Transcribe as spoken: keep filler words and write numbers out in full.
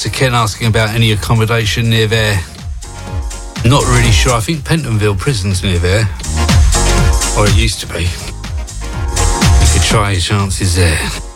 to Ken asking about any accommodation near there. Not really sure. I think Pentonville Prison's near there. Or it used to be. You could try your chances there.